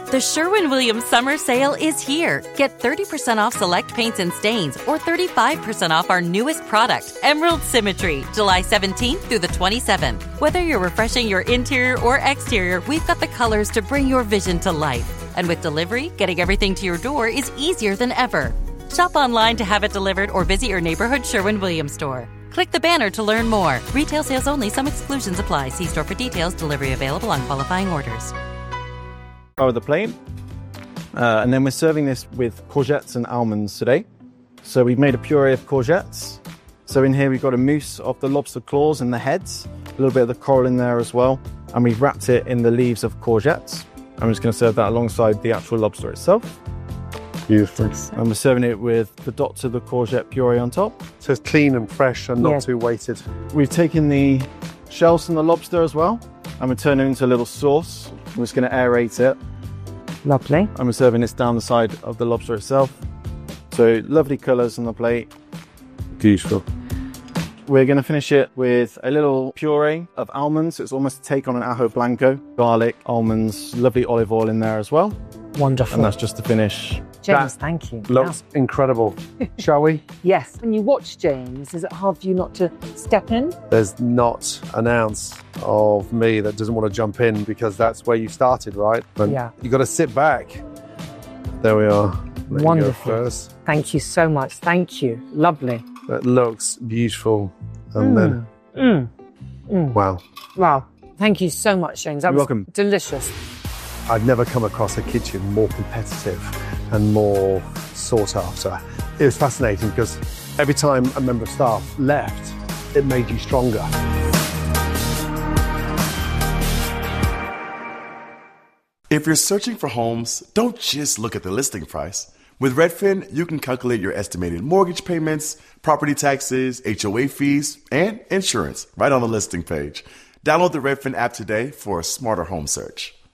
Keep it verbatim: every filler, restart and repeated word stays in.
The Sherwin-Williams Summer Sale is here. Get thirty percent off select paints and stains or thirty-five percent off our newest product, Emerald Symmetry, July seventeenth through the twenty-seventh. Whether you're refreshing your interior or exterior, we've got the colors to bring your vision to life. And with delivery, getting everything to your door is easier than ever. Shop online to have it delivered or visit your neighborhood Sherwin-Williams store. Click the banner to learn more. Retail sales only. Some exclusions apply. See store for details. Delivery available on qualifying orders. Of the plate, uh, and then we're serving this with courgettes and almonds today. So we've made a puree of courgettes. So in here we've got a mousse of the lobster claws and the heads, a little bit of the coral in there as well, and we've wrapped it in the leaves of courgettes. I'm just going to serve that alongside the actual lobster itself. Beautiful. And we're serving it with the dots of the courgette puree on top. So it's clean and fresh and not Yeah. too weighted. We've taken the shells from the lobster as well, and we're turning it into a little sauce. I'm just going to aerate it. Lovely. And we're serving this down the side of the lobster itself. So lovely colours on the plate. Beautiful. We're going to finish it with a little puree of almonds. It's almost a take on an ajo blanco. Garlic, almonds, lovely olive oil in there as well. Wonderful. And that's just to finish. James, That thank you. Looks incredible. Shall we? Yes. When you watch James, is it hard for you not to step in? There's not an ounce of me that doesn't want to jump in because that's where you started, right? And Yeah. you got to sit back. There we are. Let you Wonderful. go first. Thank you so much. Thank you. Lovely. That looks beautiful. And then, Mm. Mm. wow. Wow. Thank you so much, James. That You're was welcome. delicious. I've never come across a kitchen more competitive and more sought after. It was fascinating because every time a member of staff left, it made you stronger. If you're searching for homes, don't just look at the listing price. With Redfin, you can calculate your estimated mortgage payments, property taxes, H O A fees, and insurance right on the listing page. Download the Redfin app today for a smarter home search.